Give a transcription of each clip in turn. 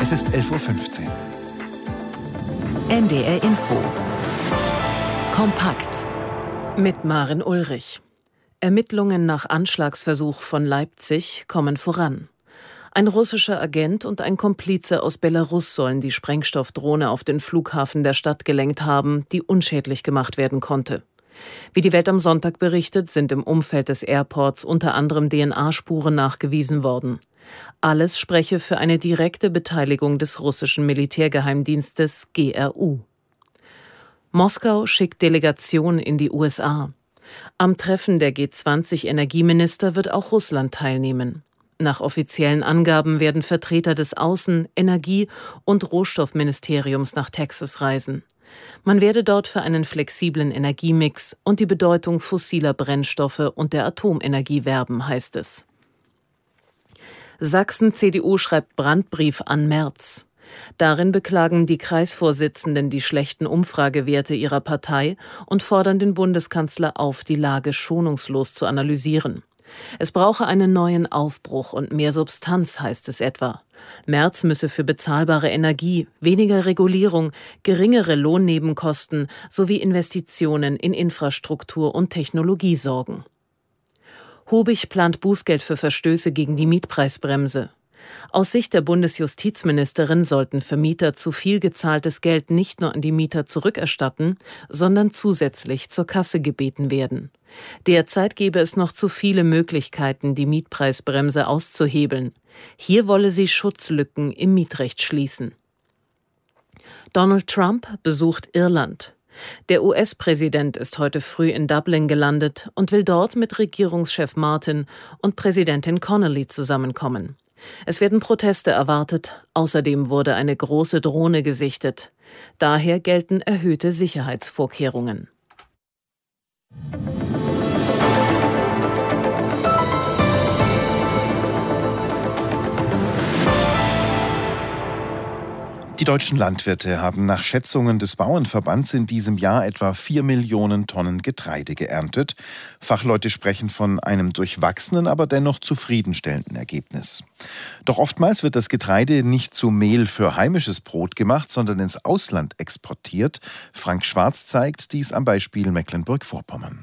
Es ist 11:15 Uhr. NDR Info. Kompakt. Mit Maren Ulrich. Ermittlungen nach Anschlagsversuch von Leipzig kommen voran. Ein russischer Agent und ein Komplize aus Belarus sollen die Sprengstoffdrohne auf den Flughafen der Stadt gelenkt haben, die unschädlich gemacht werden konnte. Wie die Welt am Sonntag berichtet, sind im Umfeld des Airports unter anderem DNA-Spuren nachgewiesen worden. Alles spreche für eine direkte Beteiligung des russischen Militärgeheimdienstes GRU. Moskau schickt Delegationen in die USA. Am Treffen der G20-Energieminister wird auch Russland teilnehmen. Nach offiziellen Angaben werden Vertreter des Außen-, Energie- und Rohstoffministeriums nach Texas reisen. Man werde dort für einen flexiblen Energiemix und die Bedeutung fossiler Brennstoffe und der Atomenergie werben, heißt es. Sachsen-CDU schreibt Brandbrief an Merz. Darin beklagen die Kreisvorsitzenden die schlechten Umfragewerte ihrer Partei und fordern den Bundeskanzler auf, die Lage schonungslos zu analysieren. Es brauche einen neuen Aufbruch und mehr Substanz, heißt es etwa. Merz müsse für bezahlbare Energie, weniger Regulierung, geringere Lohnnebenkosten sowie Investitionen in Infrastruktur und Technologie sorgen. Hobig plant Bußgeld für Verstöße gegen die Mietpreisbremse. Aus Sicht der Bundesjustizministerin sollten Vermieter zu viel gezahltes Geld nicht nur an die Mieter zurückerstatten, sondern zusätzlich zur Kasse gebeten werden. Derzeit gäbe es noch zu viele Möglichkeiten, die Mietpreisbremse auszuhebeln. Hier wolle sie Schutzlücken im Mietrecht schließen. Donald Trump besucht Irland. Der US-Präsident ist heute früh in Dublin gelandet und will dort mit Regierungschef Martin und Präsidentin Connolly zusammenkommen. Es werden Proteste erwartet, außerdem wurde eine große Drohne gesichtet. Daher gelten erhöhte Sicherheitsvorkehrungen. Die deutschen Landwirte haben nach Schätzungen des Bauernverbands in diesem Jahr etwa 4 Millionen Tonnen Getreide geerntet. Fachleute sprechen von einem durchwachsenen, aber dennoch zufriedenstellenden Ergebnis. Doch oftmals wird das Getreide nicht zu Mehl für heimisches Brot gemacht, sondern ins Ausland exportiert. Frank Schwarz zeigt dies am Beispiel Mecklenburg-Vorpommern.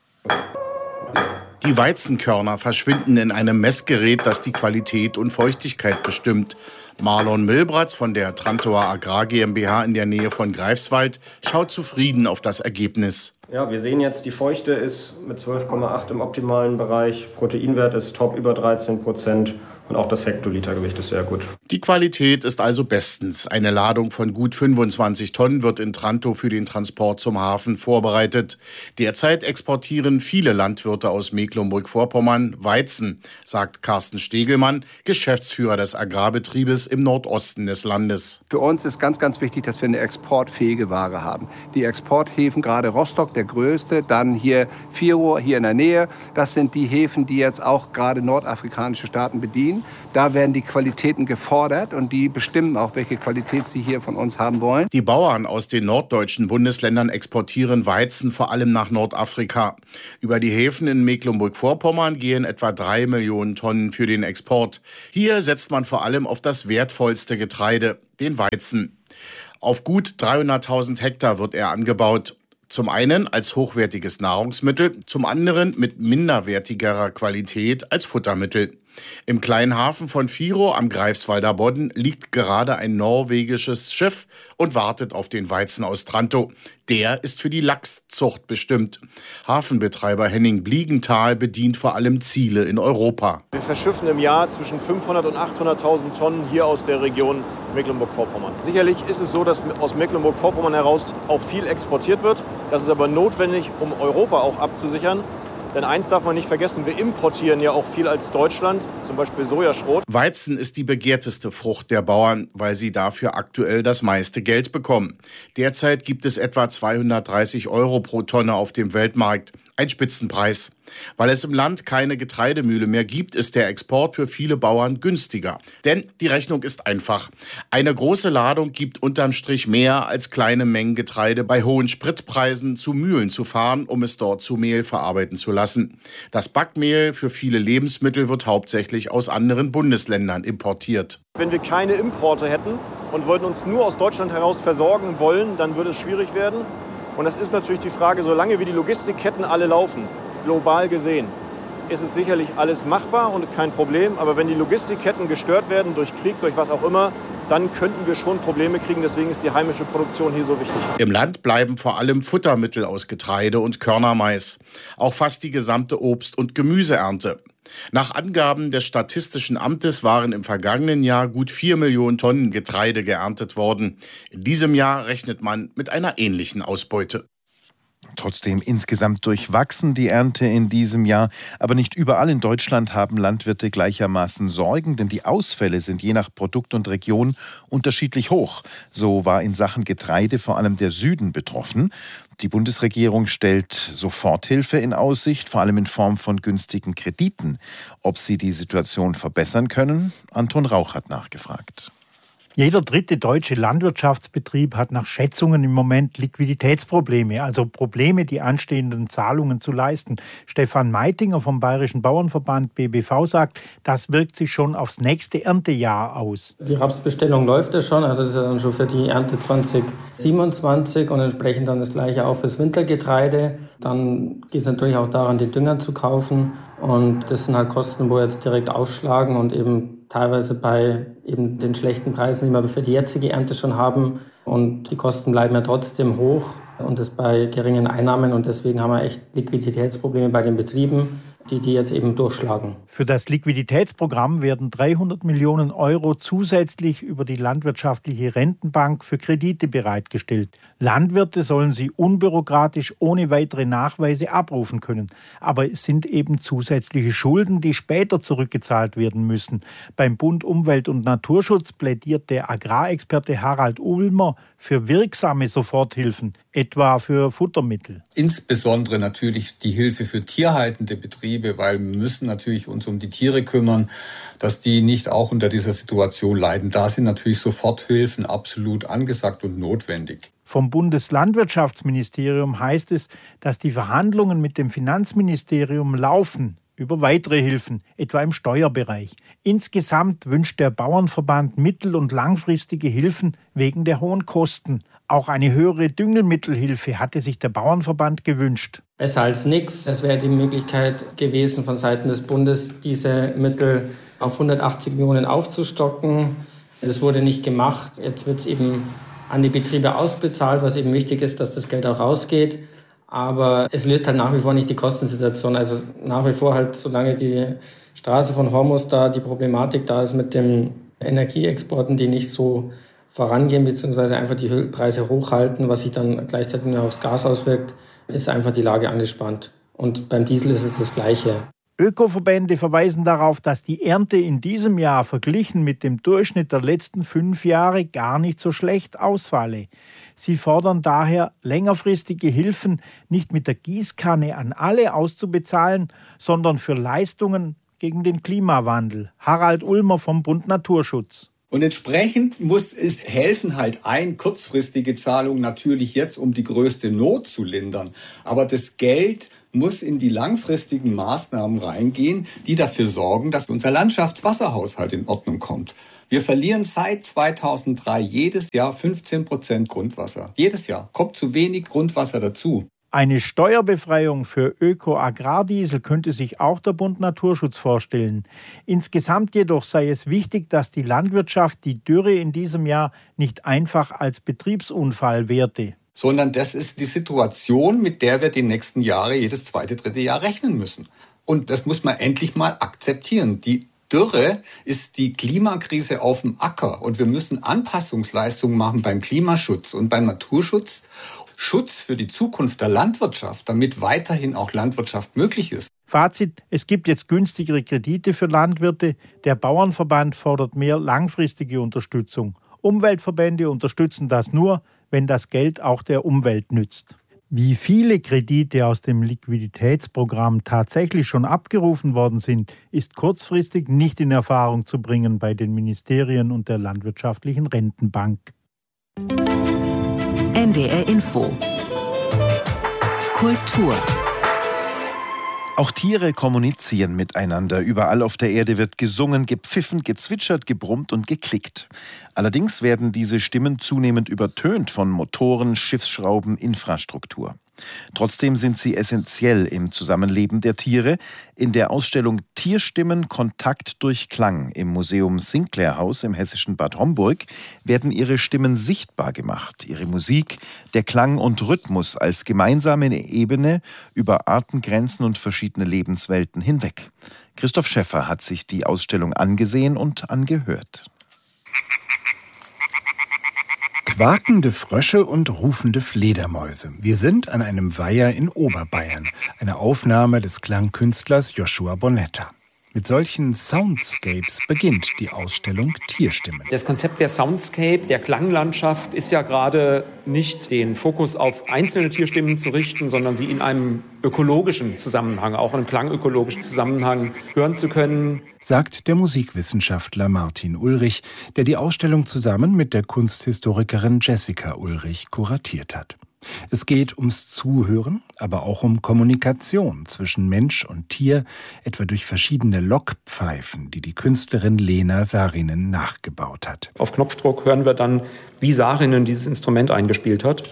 Die Weizenkörner verschwinden in einem Messgerät, das die Qualität und Feuchtigkeit bestimmt. Marlon Milbratz von der Trantower Agrar GmbH in der Nähe von Greifswald schaut zufrieden auf das Ergebnis. Ja, wir sehen jetzt, die Feuchte ist mit 12,8 im optimalen Bereich. Proteinwert ist top über 13%. Und auch das Hektolitergewicht ist sehr gut. Die Qualität ist also bestens. Eine Ladung von gut 25 Tonnen wird in Trantow für den Transport zum Hafen vorbereitet. Derzeit exportieren viele Landwirte aus Mecklenburg-Vorpommern Weizen, sagt Carsten Stegelmann, Geschäftsführer des Agrarbetriebes im Nordosten des Landes. Für uns ist ganz, ganz wichtig, dass wir eine exportfähige Ware haben. Die Exporthäfen, gerade Rostock, der größte, dann hier Firo, hier in der Nähe. Das sind die Häfen, die jetzt auch gerade nordafrikanische Staaten bedienen. Da werden die Qualitäten gefordert und die bestimmen auch, welche Qualität sie hier von uns haben wollen. Die Bauern aus den norddeutschen Bundesländern exportieren Weizen vor allem nach Nordafrika. Über die Häfen in Mecklenburg-Vorpommern gehen etwa 3 Millionen Tonnen für den Export. Hier setzt man vor allem auf das wertvollste Getreide, den Weizen. Auf gut 300.000 Hektar wird er angebaut. Zum einen als hochwertiges Nahrungsmittel, zum anderen mit minderwertigerer Qualität als Futtermittel. Im kleinen Hafen von Firo am Greifswalder Bodden liegt gerade ein norwegisches Schiff und wartet auf den Weizen aus Trantow. Der ist für die Lachszucht bestimmt. Hafenbetreiber Henning Bliegenthal bedient vor allem Ziele in Europa. Wir verschiffen im Jahr zwischen 500.000 und 800.000 Tonnen hier aus der Region Mecklenburg-Vorpommern. Sicherlich ist es so, dass aus Mecklenburg-Vorpommern heraus auch viel exportiert wird. Das ist aber notwendig, um Europa auch abzusichern. Denn eins darf man nicht vergessen, wir importieren ja auch viel als Deutschland, zum Beispiel Sojaschrot. Weizen ist die begehrteste Frucht der Bauern, weil sie dafür aktuell das meiste Geld bekommen. Derzeit gibt es etwa 230 € pro Tonne auf dem Weltmarkt. Ein Spitzenpreis. Weil es im Land keine Getreidemühle mehr gibt, ist der Export für viele Bauern günstiger. Denn die Rechnung ist einfach. Eine große Ladung gibt unterm Strich mehr als kleine Mengen Getreide bei hohen Spritpreisen zu Mühlen zu fahren, um es dort zu Mehl verarbeiten zu lassen. Das Backmehl für viele Lebensmittel wird hauptsächlich aus anderen Bundesländern importiert. Wenn wir keine Importe hätten und wollten uns nur aus Deutschland heraus versorgen wollen, dann würde es schwierig werden. Und das ist natürlich die Frage, solange wie die Logistikketten alle laufen, global gesehen, ist es sicherlich alles machbar und kein Problem. Aber wenn die Logistikketten gestört werden, durch Krieg, durch was auch immer, dann könnten wir schon Probleme kriegen. Deswegen ist die heimische Produktion hier so wichtig. Im Land bleiben vor allem Futtermittel aus Getreide und Körnermais. Auch fast die gesamte Obst- und Gemüseernte. Nach Angaben des Statistischen Amtes waren im vergangenen Jahr gut 4 Millionen Tonnen Getreide geerntet worden. In diesem Jahr rechnet man mit einer ähnlichen Ausbeute. Trotzdem insgesamt durchwachsen die Ernte in diesem Jahr. Aber nicht überall in Deutschland haben Landwirte gleichermaßen Sorgen, denn die Ausfälle sind je nach Produkt und Region unterschiedlich hoch. So war in Sachen Getreide vor allem der Süden betroffen. Die Bundesregierung stellt Soforthilfe in Aussicht, vor allem in Form von günstigen Krediten. Ob sie die Situation verbessern können? Anton Rauch hat nachgefragt. Jeder dritte deutsche Landwirtschaftsbetrieb hat nach Schätzungen im Moment Liquiditätsprobleme, also Probleme, die anstehenden Zahlungen zu leisten. Stefan Meitinger vom Bayerischen Bauernverband BBV sagt, das wirkt sich schon aufs nächste Erntejahr aus. Die Rapsbestellung läuft ja schon, also das ist ja dann schon für die Ernte 2027 und entsprechend dann das Gleiche auch fürs Wintergetreide. Dann geht es natürlich auch daran, die Dünger zu kaufen und das sind halt Kosten, wo wir jetzt direkt aufschlagen und eben teilweise bei eben den schlechten Preisen, die wir für die jetzige Ernte schon haben. Und die Kosten bleiben ja trotzdem hoch und das bei geringen Einnahmen. Und deswegen haben wir echt Liquiditätsprobleme bei den Betrieben, die jetzt eben durchschlagen. Für das Liquiditätsprogramm werden 300 Millionen Euro zusätzlich über die Landwirtschaftliche Rentenbank für Kredite bereitgestellt. Landwirte sollen sie unbürokratisch ohne weitere Nachweise abrufen können. Aber es sind eben zusätzliche Schulden, die später zurückgezahlt werden müssen. Beim Bund Umwelt und Naturschutz plädiert der Agrarexperte Harald Ulmer für wirksame Soforthilfen, etwa für Futtermittel. Insbesondere natürlich die Hilfe für tierhaltende Betriebe, weil wir müssen natürlich uns um die Tiere kümmern, dass die nicht auch unter dieser Situation leiden. Da sind natürlich Soforthilfen absolut angesagt und notwendig. Vom Bundeslandwirtschaftsministerium heißt es, dass die Verhandlungen mit dem Finanzministerium laufen über weitere Hilfen, etwa im Steuerbereich. Insgesamt wünscht der Bauernverband mittel- und langfristige Hilfen wegen der hohen Kosten. Auch eine höhere Düngemittelhilfe hatte sich der Bauernverband gewünscht. Besser als nichts. Es wäre die Möglichkeit gewesen, von Seiten des Bundes diese Mittel auf 180 Millionen aufzustocken. Das wurde nicht gemacht. Jetzt wird es eben an die Betriebe ausbezahlt, was eben wichtig ist, dass das Geld auch rausgeht. Aber es löst halt nach wie vor nicht die Kostensituation. Also nach wie vor halt, solange die Straße von Hormuz da, die Problematik da ist mit den Energieexporten, die nicht so vorangehen, beziehungsweise einfach die Ölpreise hochhalten, was sich dann gleichzeitig nur aufs Gas auswirkt, ist einfach die Lage angespannt. Und beim Diesel ist es das Gleiche. Ökoverbände verweisen darauf, dass die Ernte in diesem Jahr verglichen mit dem Durchschnitt der letzten 5 Jahre gar nicht so schlecht ausfalle. Sie fordern daher, längerfristige Hilfen nicht mit der Gießkanne an alle auszubezahlen, sondern für Leistungen gegen den Klimawandel. Harald Ulmer vom Bund Naturschutz. Und entsprechend muss es helfen halt kurzfristige Zahlungen natürlich jetzt, um die größte Not zu lindern. Aber das Geld muss in die langfristigen Maßnahmen reingehen, die dafür sorgen, dass unser Landschaftswasserhaushalt in Ordnung kommt. Wir verlieren seit 2003 jedes Jahr 15% Grundwasser. Jedes Jahr kommt zu wenig Grundwasser dazu. Eine Steuerbefreiung für Öko-Agrardiesel könnte sich auch der Bund Naturschutz vorstellen. Insgesamt jedoch sei es wichtig, dass die Landwirtschaft die Dürre in diesem Jahr nicht einfach als Betriebsunfall werte. Sondern das ist die Situation, mit der wir die nächsten Jahre, jedes zweite, dritte Jahr rechnen müssen. Und das muss man endlich mal akzeptieren. Die Dürre ist die Klimakrise auf dem Acker und wir müssen Anpassungsleistungen machen beim Klimaschutz und beim Naturschutz. Schutz für die Zukunft der Landwirtschaft, damit weiterhin auch Landwirtschaft möglich ist. Fazit, es gibt jetzt günstigere Kredite für Landwirte. Der Bauernverband fordert mehr langfristige Unterstützung. Umweltverbände unterstützen das nur, wenn das Geld auch der Umwelt nützt. Wie viele Kredite aus dem Liquiditätsprogramm tatsächlich schon abgerufen worden sind, ist kurzfristig nicht in Erfahrung zu bringen bei den Ministerien und der Landwirtschaftlichen Rentenbank. NDR Info. Kultur. Auch Tiere kommunizieren miteinander. Überall auf der Erde wird gesungen, gepfiffen, gezwitschert, gebrummt und geklickt. Allerdings werden diese Stimmen zunehmend übertönt von Motoren, Schiffsschrauben, Infrastruktur. Trotzdem sind sie essentiell im Zusammenleben der Tiere. In der Ausstellung Tierstimmen Kontakt durch Klang im Museum Sinclair Haus im hessischen Bad Homburg werden ihre Stimmen sichtbar gemacht. Ihre Musik, der Klang und Rhythmus als gemeinsame Ebene über Artengrenzen und verschiedene Lebenswelten hinweg. Christoph Schäffer hat sich die Ausstellung angesehen und angehört. Quakende Frösche und rufende Fledermäuse. Wir sind an einem Weiher in Oberbayern. Eine Aufnahme des Klangkünstlers Joshua Bonetta. Mit solchen Soundscapes beginnt die Ausstellung Tierstimmen. Das Konzept der Soundscape, der Klanglandschaft, ist ja gerade nicht den Fokus auf einzelne Tierstimmen zu richten, sondern sie in einem ökologischen Zusammenhang, auch in einem klangökologischen Zusammenhang hören zu können. Sagt der Musikwissenschaftler Martin Ulrich, der die Ausstellung zusammen mit der Kunsthistorikerin Jessica Ulrich kuratiert hat. Es geht ums Zuhören, aber auch um Kommunikation zwischen Mensch und Tier, etwa durch verschiedene Lockpfeifen, die die Künstlerin Lena Saarinen nachgebaut hat. Auf Knopfdruck hören wir dann, wie Saarinen dieses Instrument eingespielt hat.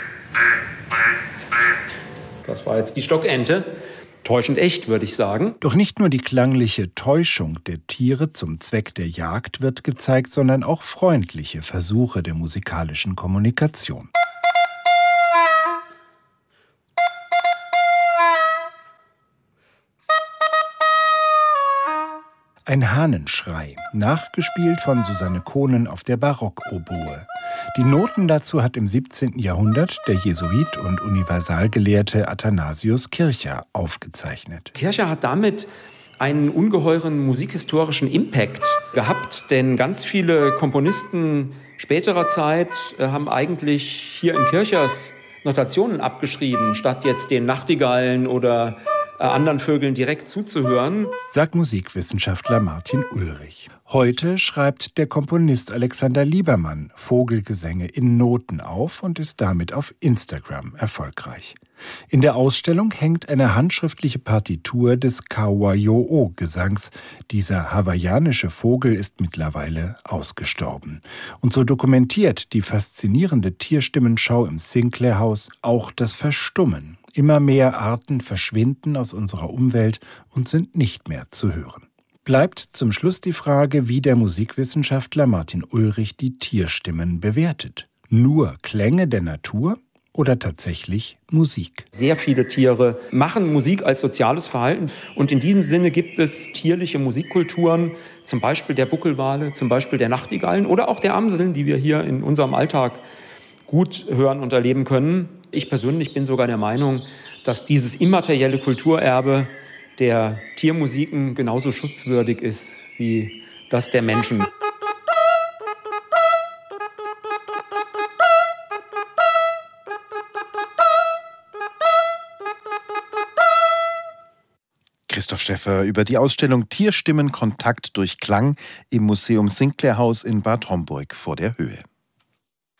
Das war jetzt die Stockente. Täuschend echt, würde ich sagen. Doch nicht nur die klangliche Täuschung der Tiere zum Zweck der Jagd wird gezeigt, sondern auch freundliche Versuche der musikalischen Kommunikation. Ein Hahnenschrei, nachgespielt von Susanne Kohnen auf der Barockoboe. Die Noten dazu hat im 17. Jahrhundert der Jesuit und Universalgelehrte Athanasius Kircher aufgezeichnet. Kircher hat damit einen ungeheuren musikhistorischen Impact gehabt, denn ganz viele Komponisten späterer Zeit haben eigentlich hier in Kirchers Notationen abgeschrieben, statt jetzt den Nachtigallen oder anderen Vögeln direkt zuzuhören, sagt Musikwissenschaftler Martin Ulrich. Heute schreibt der Komponist Alexander Liebermann Vogelgesänge in Noten auf und ist damit auf Instagram erfolgreich. In der Ausstellung hängt eine handschriftliche Partitur des Kawayo'o-Gesangs. Dieser hawaiianische Vogel ist mittlerweile ausgestorben. Und so dokumentiert die faszinierende Tierstimmenschau im Sinclair Haus auch das Verstummen. Immer mehr Arten verschwinden aus unserer Umwelt und sind nicht mehr zu hören. Bleibt zum Schluss die Frage, wie der Musikwissenschaftler Martin Ulrich die Tierstimmen bewertet. Nur Klänge der Natur oder tatsächlich Musik? Sehr viele Tiere machen Musik als soziales Verhalten. Und in diesem Sinne gibt es tierliche Musikkulturen, zum Beispiel der Buckelwale, zum Beispiel der Nachtigallen oder auch der Amseln, die wir hier in unserem Alltag gut hören und erleben können. Ich persönlich bin sogar der Meinung, dass dieses immaterielle Kulturerbe der Tiermusiken genauso schutzwürdig ist wie das der Menschen. Christoph Schäffer über die Ausstellung Tierstimmen Kontakt durch Klang im Museum Sinclair Haus in Bad Homburg vor der Höhe.